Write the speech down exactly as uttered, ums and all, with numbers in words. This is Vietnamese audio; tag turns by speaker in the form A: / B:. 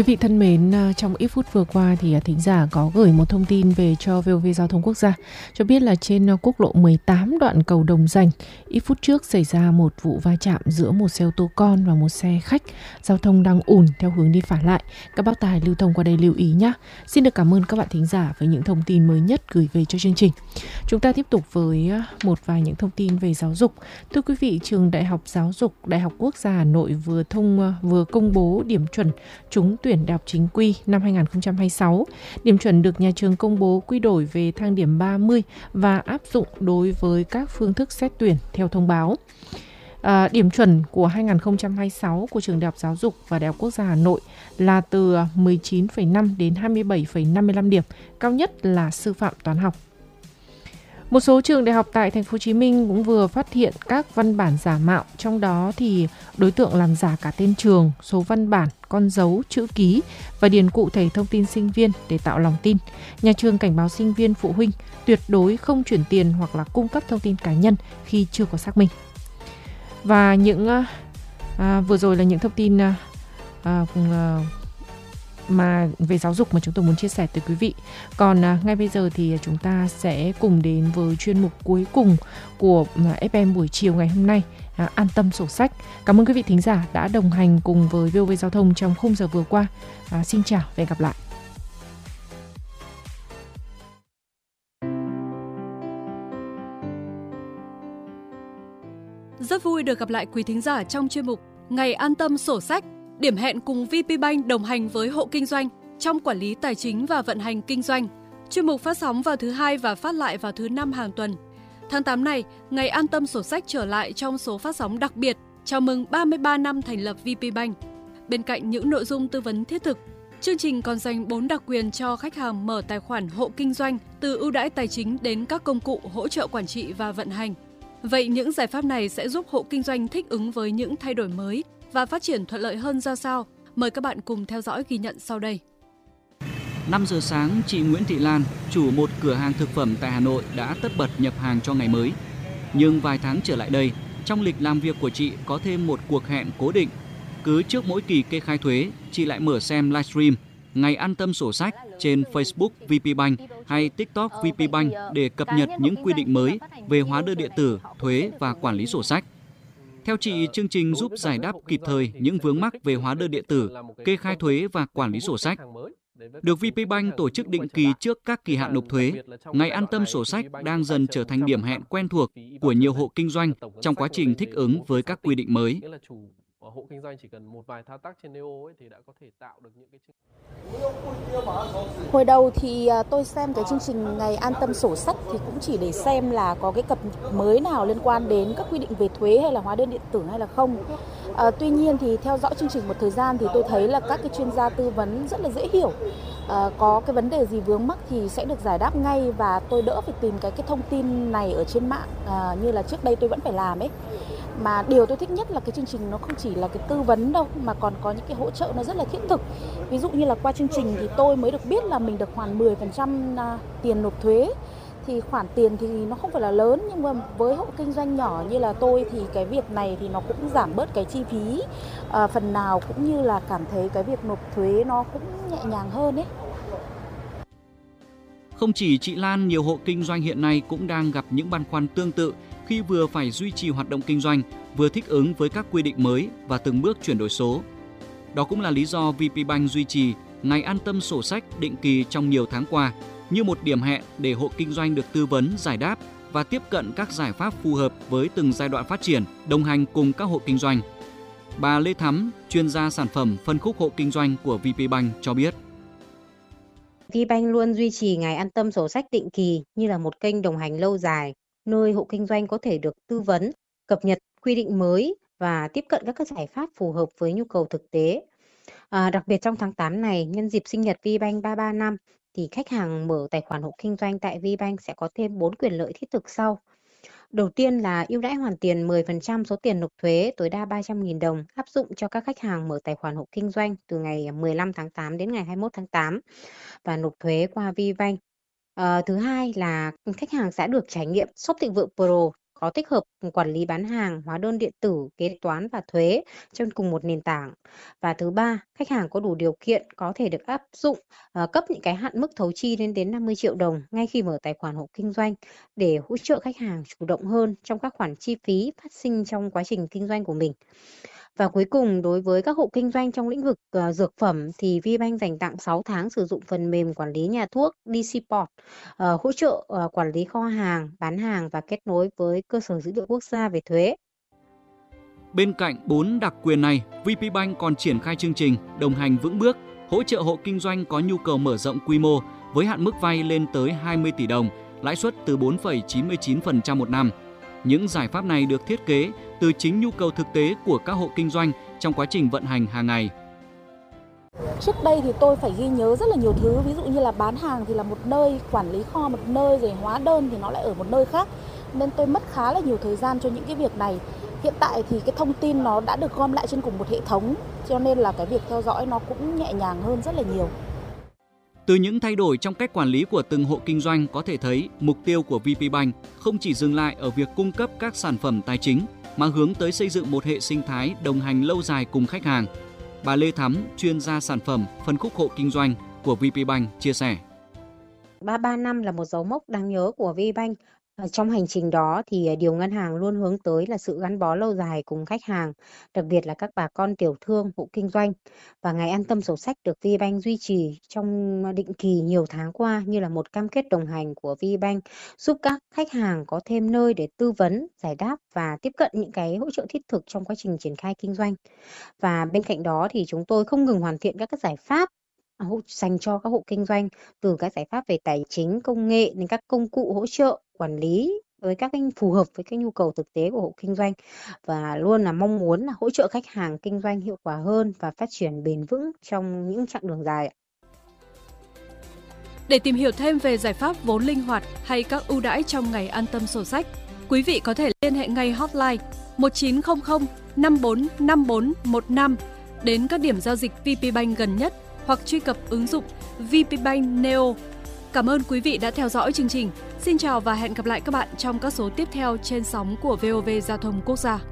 A: Quý vị thân mến, trong ít phút vừa qua thì thính giả có gửi một thông tin về cho vê o vê Giao thông Quốc gia, cho biết là trên quốc lộ mười tám đoạn cầu Đồng Dành, ít phút trước xảy ra một vụ va chạm giữa một xe ô tô con và một xe khách. Giao thông đang ùn theo hướng đi phả lại. Các bác tài lưu thông qua đây lưu ý nhé. Xin được cảm ơn các bạn thính giả với những thông tin mới nhất gửi về cho chương trình. Chúng ta tiếp tục với một vài những thông tin về giáo dục. Thưa quý vị, trường Đại học Giáo dục Đại học Quốc gia Hà Nội vừa thông vừa công bố điểm chuẩn trúng tuyển đại học chính quy năm hai không hai sáu. Điểm chuẩn được nhà trường công bố quy đổi về thang điểm ba mươi và áp dụng đối với các phương thức xét tuyển theo thông báo. À, điểm chuẩn của hai không hai sáu của trường Đại học Giáo dục và Đại học Quốc gia Hà Nội là từ mười chín phẩy năm đến hai mươi bảy phẩy năm mươi lăm điểm, cao nhất là sư phạm toán học. Một số trường đại học tại thành phố Hồ Chí Minh cũng vừa phát hiện các văn bản giả mạo, trong đó thì đối tượng làm giả cả tên trường, số văn bản, con dấu, chữ ký và điền cụ thể thông tin sinh viên để tạo lòng tin. Nhà trường cảnh báo sinh viên, phụ huynh tuyệt đối không chuyển tiền hoặc là cung cấp thông tin cá nhân khi chưa có xác minh. Và những à, vừa rồi là những thông tin à, à, mà về giáo dục mà chúng tôi muốn chia sẻ tới quý vị. Còn à, ngay bây giờ thì chúng ta sẽ cùng đến với chuyên mục cuối cùng của à, ép em buổi chiều ngày hôm nay, à, An tâm sổ sách. Cảm ơn quý vị thính giả đã đồng hành cùng với vê o vê Giao thông trong khung giờ vừa qua. À, xin chào và hẹn gặp lại.
B: Rất vui được gặp lại quý thính giả trong chuyên mục Ngày An tâm sổ sách, điểm hẹn cùng vê pê Bank đồng hành với hộ kinh doanh trong quản lý tài chính và vận hành kinh doanh. Chuyên mục phát sóng vào thứ hai và phát lại vào thứ năm hàng tuần. Tháng tám này, Ngày An tâm sổ sách trở lại trong số phát sóng đặc biệt chào mừng ba mươi ba năm thành lập vê pê Bank. Bên cạnh những nội dung tư vấn thiết thực, chương trình còn dành bốn đặc quyền cho khách hàng mở tài khoản hộ kinh doanh, từ ưu đãi tài chính đến các công cụ hỗ trợ quản trị và vận hành. Vậy những giải pháp này sẽ giúp hộ kinh doanh thích ứng với những thay đổi mới và phát triển thuận lợi hơn ra sao? Mời các bạn cùng theo dõi ghi nhận sau đây.
C: năm giờ sáng, chị Nguyễn Thị Lan, chủ một cửa hàng thực phẩm tại Hà Nội đã tất bật nhập hàng cho ngày mới. Nhưng vài tháng trở lại đây, trong lịch làm việc của chị có thêm một cuộc hẹn cố định. Cứ trước mỗi kỳ kê khai thuế, chị lại mở xem livestream Ngày An tâm sổ sách trên Facebook vê pê Bank hay TikTok vê pê Bank để cập nhật những quy định mới về hóa đơn điện tử, thuế và quản lý sổ sách. Theo chị, chương trình giúp giải đáp kịp thời những vướng mắc về hóa đơn điện tử, kê khai thuế và quản lý sổ sách. Được vê pê Bank tổ chức định kỳ trước các kỳ hạn nộp thuế, Ngày An tâm sổ sách đang dần trở thành điểm hẹn quen thuộc của nhiều hộ kinh doanh trong quá trình thích ứng với các quy định mới.
D: Hộ kinh doanh chỉ cần một vài thao tác trên Neo ấy thì đã có thể tạo được những cái.
E: Hồi đầu thì tôi xem cái chương trình Ngày An tâm sổ sách thì cũng chỉ để xem là có cái cập nhật mới nào liên quan đến các quy định về thuế hay là hóa đơn điện tử hay là không. À, tuy nhiên thì theo dõi chương trình một thời gian thì tôi thấy là các cái chuyên gia tư vấn rất là dễ hiểu. À, có cái vấn đề gì vướng mắc thì sẽ được giải đáp ngay và tôi đỡ phải tìm cái cái thông tin này ở trên mạng à, như là trước đây tôi vẫn phải làm ấy. Mà điều tôi thích nhất là cái chương trình nó không chỉ là cái tư vấn đâu mà còn có những cái hỗ trợ nó rất là thiết thực. Ví dụ như là qua chương trình thì tôi mới được biết là mình được hoàn mười phần trăm tiền nộp thuế. Thì khoản tiền thì nó không phải là lớn nhưng mà với hộ kinh doanh nhỏ như là tôi thì cái việc này thì nó cũng giảm bớt cái chi phí à, phần nào, cũng như là cảm thấy cái việc nộp thuế nó cũng nhẹ nhàng hơn ấy.
C: Không chỉ chị Lan, nhiều hộ kinh doanh hiện nay cũng đang gặp những băn khoăn tương tự khi vừa phải duy trì hoạt động kinh doanh, vừa thích ứng với các quy định mới và từng bước chuyển đổi số. Đó cũng là lý do vê pê Bank duy trì Ngày An tâm sổ sách định kỳ trong nhiều tháng qua như một điểm hẹn để hộ kinh doanh được tư vấn, giải đáp và tiếp cận các giải pháp phù hợp với từng giai đoạn phát triển, đồng hành cùng các hộ kinh doanh. Bà Lê Thắm, chuyên gia sản phẩm phân khúc hộ kinh doanh của vê pê Bank cho biết.
F: vê pê Bank luôn duy trì Ngày An tâm sổ sách định kỳ như là một kênh đồng hành lâu dài, nơi hộ kinh doanh có thể được tư vấn, cập nhật quy định mới và tiếp cận các giải pháp phù hợp với nhu cầu thực tế. À, đặc biệt trong tháng tám này, nhân dịp sinh nhật vê pê Bank ba mươi ba năm, thì khách hàng mở tài khoản hộ kinh doanh tại vê pê Bank sẽ có thêm bốn quyền lợi thiết thực sau. Đầu tiên là ưu đãi hoàn tiền mười phần trăm số tiền nộp thuế tối đa ba trăm nghìn đồng áp dụng cho các khách hàng mở tài khoản hộ kinh doanh từ ngày mười lăm tháng tám đến ngày hai mươi mốt tháng tám và nộp thuế qua vê pê Bank. À, thứ hai là khách hàng sẽ được trải nghiệm shop thịnh vượng Pro có tích hợp quản lý bán hàng, hóa đơn điện tử, kế toán và thuế trên cùng một nền tảng. Và thứ ba, khách hàng có đủ điều kiện có thể được áp dụng uh, cấp những cái hạn mức thấu chi lên đến năm mươi triệu đồng ngay khi mở tài khoản hộ kinh doanh để hỗ trợ khách hàng chủ động hơn trong các khoản chi phí phát sinh trong quá trình kinh doanh của mình. Và cuối cùng, đối với các hộ kinh doanh trong lĩnh vực uh, dược phẩm thì VPBank dành tặng sáu tháng sử dụng phần mềm quản lý nhà thuốc đê xê Port, uh, hỗ trợ uh, quản lý kho hàng, bán hàng và kết nối với cơ sở dữ liệu quốc gia về thuế.
C: Bên cạnh bốn đặc quyền này, VPBank còn triển khai chương trình đồng hành vững bước, hỗ trợ hộ kinh doanh có nhu cầu mở rộng quy mô với hạn mức vay lên tới hai mươi tỷ đồng, lãi suất từ bốn phẩy chín mươi chín phần trăm một năm. Những giải pháp này được thiết kế từ chính nhu cầu thực tế của các hộ kinh doanh trong quá trình vận hành hàng ngày.
E: Trước đây thì tôi phải ghi nhớ rất là nhiều thứ, ví dụ như là bán hàng thì là một nơi, quản lý kho một nơi, rồi hóa đơn thì nó lại ở một nơi khác. Nên tôi mất khá là nhiều thời gian cho những cái việc này. Hiện tại thì cái thông tin nó đã được gom lại trên cùng một hệ thống, cho nên là cái việc theo dõi nó cũng nhẹ nhàng hơn rất là nhiều.
C: Từ những thay đổi trong cách quản lý của từng hộ kinh doanh có thể thấy mục tiêu của VPBank không chỉ dừng lại ở việc cung cấp các sản phẩm tài chính mà hướng tới xây dựng một hệ sinh thái đồng hành lâu dài cùng khách hàng. Bà Lê Thắm, chuyên gia sản phẩm phân khúc hộ kinh doanh của VPBank chia sẻ.
F: ba mươi ba năm là một dấu mốc đáng nhớ của VPBank. Trong hành trình đó thì điều ngân hàng luôn hướng tới là sự gắn bó lâu dài cùng khách hàng, đặc biệt là các bà con tiểu thương, hộ kinh doanh. Và ngày an tâm sổ sách được VPBank duy trì trong định kỳ nhiều tháng qua như là một cam kết đồng hành của VPBank, giúp các khách hàng có thêm nơi để tư vấn, giải đáp và tiếp cận những cái hỗ trợ thiết thực trong quá trình triển khai kinh doanh. Và bên cạnh đó thì chúng tôi không ngừng hoàn thiện các cái giải pháp dành cho các hộ kinh doanh, từ các giải pháp về tài chính, công nghệ đến các công cụ hỗ trợ quản lý với các cái phù hợp với cái nhu cầu thực tế của hộ kinh doanh, và luôn là mong muốn là hỗ trợ khách hàng kinh doanh hiệu quả hơn và phát triển bền vững trong những chặng đường dài.
B: Để tìm hiểu thêm về giải pháp vốn linh hoạt hay các ưu đãi trong ngày an tâm sổ sách, quý vị có thể liên hệ ngay hotline một chín không không năm bốn năm bốn một năm đến các điểm giao dịch VPBank gần nhất hoặc truy cập ứng dụng VPBank Neo. Cảm ơn quý vị đã theo dõi chương trình. Xin chào và hẹn gặp lại các bạn trong các số tiếp theo trên sóng của vê o vê Giao thông Quốc gia.